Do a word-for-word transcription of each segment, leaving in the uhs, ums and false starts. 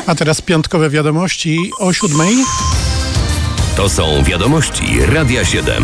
A teraz piątkowe wiadomości o siódmej. To są wiadomości Radia siedem.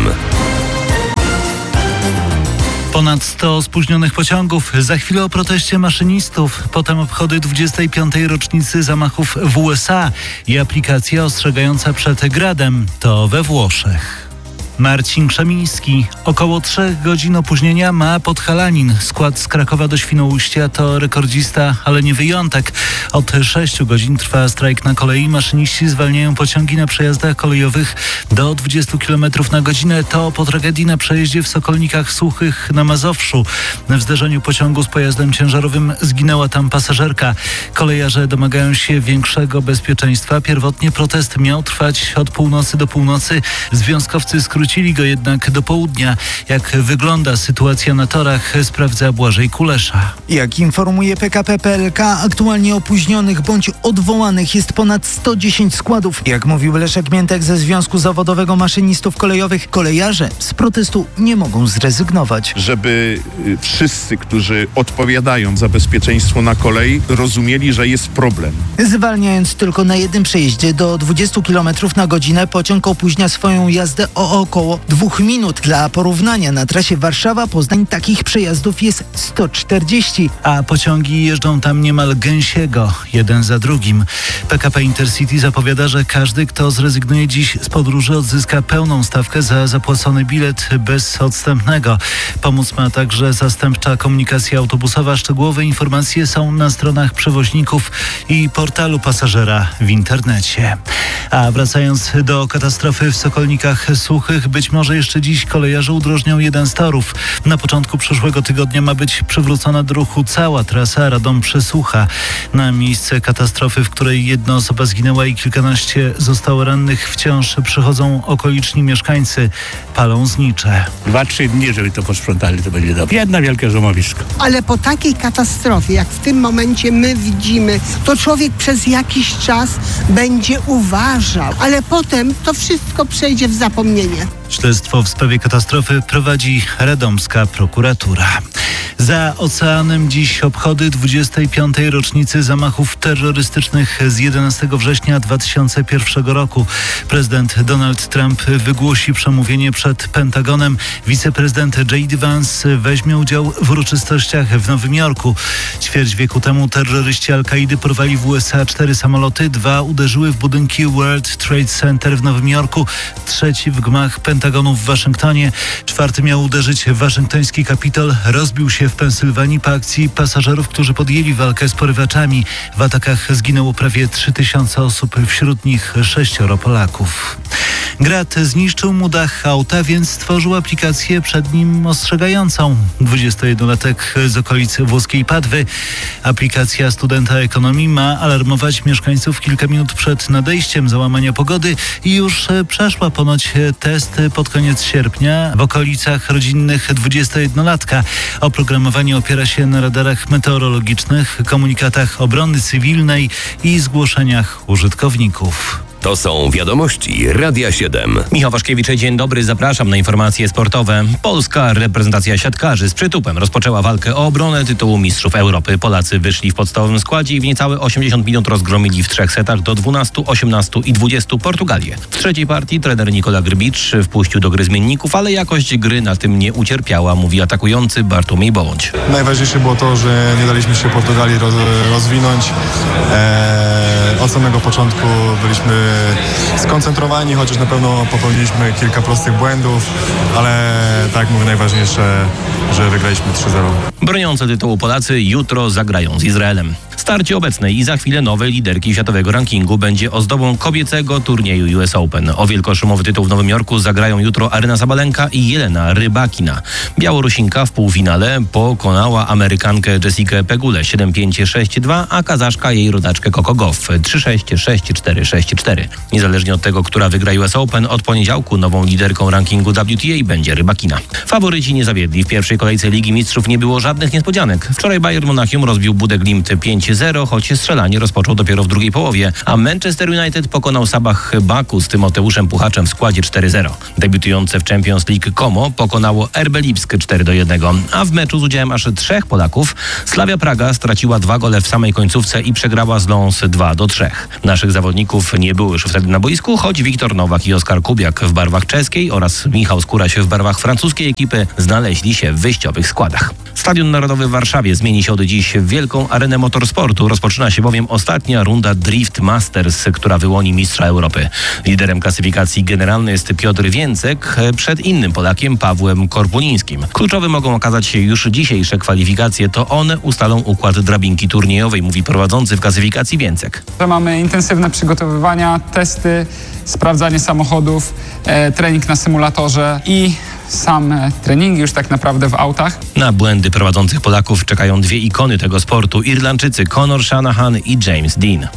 Ponad sto spóźnionych pociągów, za chwilę o proteście maszynistów, potem obchody dwudziestej piątej rocznicy zamachów w U S A i aplikacja ostrzegająca przed gradem. To we Włoszech. Marcin Krzemiński. Około trzech godzin opóźnienia ma Podhalanin. Skład z Krakowa do Świnoujścia to rekordzista, ale nie wyjątek. Od sześciu godzin trwa strajk na kolei. Maszyniści zwalniają pociągi na przejazdach kolejowych do dwudziestu kilometrów na godzinę. To po tragedii na przejeździe w Sokolnikach Suchych na Mazowszu. W zderzeniu pociągu z pojazdem ciężarowym zginęła tam pasażerka. Kolejarze domagają się większego bezpieczeństwa. Pierwotnie protest miał trwać od północy do północy. Związkowcy skrócili Wrócili go jednak do południa. Jak wygląda sytuacja na torach, sprawdza Błażej Kulesza. Jak informuje P K P P L K, aktualnie opóźnionych bądź odwołanych jest ponad sto dziesięć składów. Jak mówił Leszek Miętek ze Związku Zawodowego Maszynistów Kolejowych, kolejarze z protestu nie mogą zrezygnować. Żeby wszyscy, którzy odpowiadają za bezpieczeństwo na kolei, rozumieli, że jest problem. Zwalniając tylko na jednym przejeździe do dwudziestu kilometrów na godzinę, pociąg opóźnia swoją jazdę o około dwóch minut. Dla porównania, na trasie Warszawa-Poznań takich przejazdów jest sto czterdzieści. A pociągi jeżdżą tam niemal gęsiego, jeden za drugim. P K P Intercity zapowiada, że każdy, kto zrezygnuje dziś z podróży, odzyska pełną stawkę za zapłacony bilet bez odstępnego. Pomóc ma także zastępcza komunikacja autobusowa. Szczegółowe informacje są na stronach przewoźników i portalu pasażera w internecie. A wracając do katastrofy w Sokolnikach Suchych, być może jeszcze dziś kolejarze udrożnią jeden z torów. Na początku przyszłego tygodnia ma być przywrócona do ruchu cała trasa Radom-Przysłucha. Na miejsce katastrofy, w której jedna osoba zginęła i kilkanaście zostało rannych, wciąż przychodzą okoliczni mieszkańcy. Palą znicze. Dwa, trzy dni, żeby to posprzątali, to będzie dobrze. Jedna wielkie złomowisko. Ale po takiej katastrofie, jak w tym momencie my widzimy, to człowiek przez jakiś czas będzie uważał, ale potem to wszystko przejdzie w zapomnienie. Śledztwo w sprawie katastrofy prowadzi radomska prokuratura. Za oceanem dziś obchody dwudziestej piątej rocznicy zamachów terrorystycznych z jedenastego września dwa tysiące pierwszego roku. Prezydent Donald Trump wygłosi przemówienie przed Pentagonem. Wiceprezydent J D Vance weźmie udział w uroczystościach w Nowym Jorku. Ćwierć wieku temu terroryści Al-Kaidy porwali w U S A cztery samoloty. Dwa uderzyły w budynki World Trade Center w Nowym Jorku. Trzeci w gmach Pentagonu w Waszyngtonie. Czwarty miał uderzyć w waszyngtoński Kapitol. Rozbił się w Pensylwanii po akcji pasażerów, którzy podjęli walkę z porywaczami. W atakach zginęło prawie trzy tysiące osób, wśród nich sześcioro Polaków. Grad zniszczył mu dach auta, więc stworzył aplikację przed nim ostrzegającą. dwudziestojednolatek z okolic włoskiej Padwy. Aplikacja studenta ekonomii ma alarmować mieszkańców kilka minut przed nadejściem załamania pogody i już przeszła ponoć test pod koniec sierpnia w okolicach rodzinnych dwudziestojednolatka. Oprogramowanie opiera się na radarach meteorologicznych, komunikatach obrony cywilnej i zgłoszeniach użytkowników. To są wiadomości Radia siedem. Michał Waszkiewicz, dzień dobry, zapraszam na informacje sportowe. Polska reprezentacja siatkarzy z przytupem rozpoczęła walkę o obronę tytułu Mistrzów Europy. Polacy wyszli w podstawowym składzie i w niecałe osiemdziesiąt minut rozgromili w trzech setach do dwunastu, osiemnastu i dwudziestu Portugalię. W trzeciej partii trener Nikola Grbicz wpuścił do gry zmienników, ale jakość gry na tym nie ucierpiała, mówi atakujący Bartłomiej Bołądź. Najważniejsze było to, że nie daliśmy się Portugalii roz, rozwinąć. Eee, od samego początku byliśmy skoncentrowani, chociaż na pewno popełniliśmy kilka prostych błędów, ale tak jak mówię, najważniejsze, że wygraliśmy trzy zero. Broniące tytułu Polacy jutro zagrają z Izraelem. Starcie obecnej i za chwilę nowej liderki światowego rankingu będzie ozdobą kobiecego turnieju U S Open. O wielkoszumowy tytuł w Nowym Jorku zagrają jutro Aryna Sabalenka i Jelena Rybakina. Białorusinka w półfinale pokonała Amerykankę Jessikę Pegulę siedem pięć, sześć dwa, a Kazaszka jej rodaczkę Coco Gauff trzy sześć, sześć cztery, sześć cztery. Niezależnie od tego, która wygra U S Open, od poniedziałku nową liderką rankingu W T A będzie Rybakina. Faworyci nie zawiedli. W pierwszej kolejce Ligi Mistrzów nie było żadnych niespodzianek. Wczoraj Bayern Monachium rozbił Budę Glimt pięć zero, choć strzelanie rozpoczął dopiero w drugiej połowie, a Manchester United pokonał Sabah Baku z Tymoteuszem Puchaczem w składzie cztery zero. Debiutujące w Champions League Como pokonało R B Lipsk cztery do jednego, a w meczu z udziałem aż trzech Polaków Slavia Praga straciła dwa gole w samej końcówce i przegrała z Lens dwa do do trzech. Naszych zawodników nie było już wtedy na boisku, choć Wiktor Nowak i Oskar Kubiak w barwach czeskiej oraz Michał Skóraś w barwach francuskiej ekipy znaleźli się w wyjściowych składach. Stadion Narodowy w Warszawie zmieni się od dziś w wielką arenę motorsportu. Rozpoczyna się bowiem ostatnia runda Drift Masters, która wyłoni mistrza Europy. Liderem klasyfikacji generalnej jest Piotr Więcek przed innym Polakiem Pawłem Korpulińskim. Kluczowe mogą okazać się już dzisiejsze kwalifikacje. To one ustalą układ drabinki turniejowej, mówi prowadzący w klasyfikacji Więcek. Mamy intensywne przygotowywania, testy, sprawdzanie samochodów, e, trening na symulatorze i same treningi już tak naprawdę w autach. Na błędy prowadzących Polaków czekają dwie ikony tego sportu, Irlandczycy Conor Shanahan i James Dean.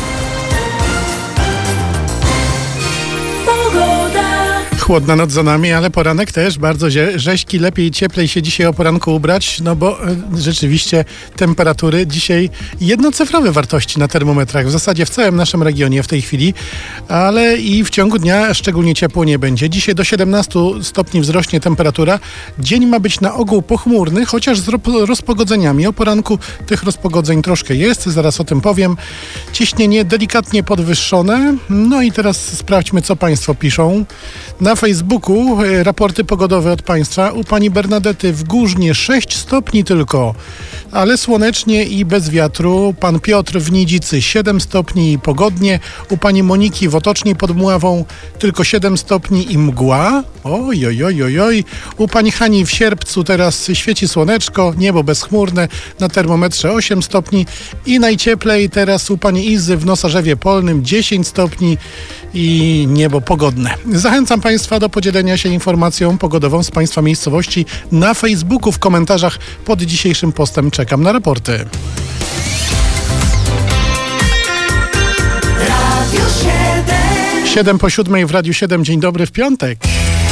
Chłodna noc za nami, ale poranek też bardzo rzeźki. Lepiej cieplej się dzisiaj o poranku ubrać, no bo e, rzeczywiście temperatury dzisiaj jednocyfrowe wartości na termometrach. W zasadzie w całym naszym regionie w tej chwili, ale i w ciągu dnia szczególnie ciepło nie będzie. Dzisiaj do siedemnastu stopni wzrośnie temperatura. Dzień ma być na ogół pochmurny, chociaż z rozpogodzeniami. O poranku tych rozpogodzeń troszkę jest, zaraz o tym powiem. Ciśnienie delikatnie podwyższone. No i teraz sprawdźmy, co Państwo piszą. Na Facebooku raporty pogodowe od Państwa. U pani Bernadety w Górznie sześć stopni tylko, ale słonecznie i bez wiatru. Pan Piotr w Nidzicy siedem stopni i pogodnie. U pani Moniki w Otocznej pod Mławą tylko siedem stopni i mgła. Oj, oj, oj, oj, oj. U pani Hani w Sierpcu teraz świeci słoneczko, niebo bezchmurne, na termometrze osiem stopni i najcieplej teraz u pani Izy w Nosarzewie Polnym dziesięć stopni i niebo pogodne. Zachęcam Państwa do podzielenia się informacją pogodową z Państwa miejscowości na Facebooku. W komentarzach pod dzisiejszym postem czekam na raporty. siedem po siódmej w Radiu siedem. Dzień dobry w piątek.